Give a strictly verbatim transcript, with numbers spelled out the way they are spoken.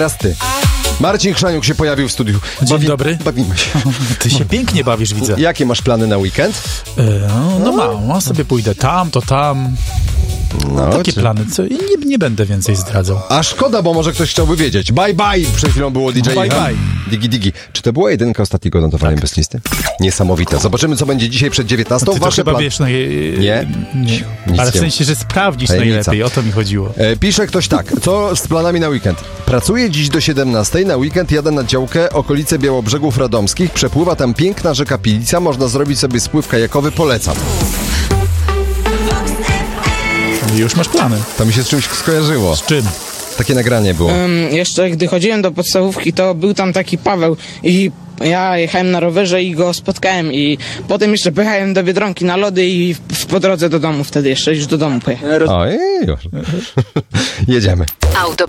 Teraz ty. Marcin Chrzaniuk się pojawił w studiu. Dzień Bawi- dobry. Bawimy się. Ty się pięknie bawisz, widzę. Jakie masz plany na weekend? E, no, no mało, sobie pójdę tam, to tam. No, Takie czy... plany, co i nie, nie będę więcej zdradzał. A szkoda, bo może ktoś chciałby wiedzieć. Bye bye! Przed chwilą było D J Bye, bye. Digi Digi. Czy to była jedynka ostatniego notowania tak. bez listy? Niesamowite. Zobaczymy, co będzie dzisiaj przed dziewiętnastą. Ty to Wasze chyba plan... wiesz naj... Nie? nie. Nic Ale w nie. sensie, że sprawdzisz Tajemnica. najlepiej, o to mi chodziło. E, pisze ktoś tak. Co z planami na weekend? Pracuję dziś do siedemnastej. Na weekend jadę na działkę okolice Białobrzegów Radomskich. Przepływa tam piękna rzeka Pilica. Można zrobić sobie spływ kajakowy. Polecam. I już masz plany. To mi się z czymś skojarzyło. Z czym? Takie nagranie było. Um, jeszcze gdy chodziłem do podstawówki, to był tam taki Paweł i ja jechałem na rowerze i go spotkałem i potem jeszcze pojechałem do Biedronki na lody i w, po drodze do domu wtedy jeszcze już do domu pojechałem. O, i już. Jedziemy. Auto